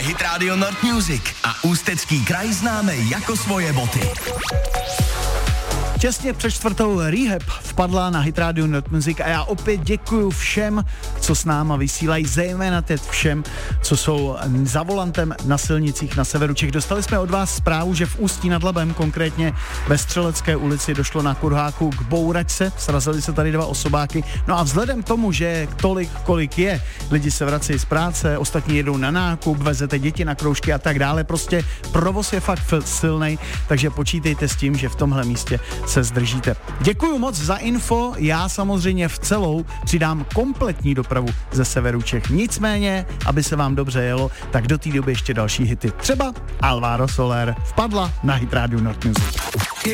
Hit Radio Nord Music a Ústecký kraj známe jako svoje boty. Těsně před 4. Rehab vpadla na Hit Radio Nord Music a já opět děkuju všem, co s náma vysílají, zejména teď všem, co jsou za volantem na silnicích na severu Čech. Dostali jsme od vás zprávu, že v Ústí nad Labem, konkrétně ve Střelecké ulici, došlo na Kurháku k bouračce, srazili se tady 2 osobáky. No a vzhledem k tomu, že tolik, kolik je, lidi se vracejí z práce, ostatní jedou na nákup, vezete děti na kroužky a tak dále, prostě provoz je fakt silnej, takže počítejte s tím, že v tomhle místě se zdržíte. Děkuju moc za info, já samozřejmě v celou přidám kompletní dopravu ze severu Čech. Nicméně, aby se vám dobře jelo, tak do té doby ještě další hity. Třeba Alvaro Soler vpadla na Hit Radio Nord Music.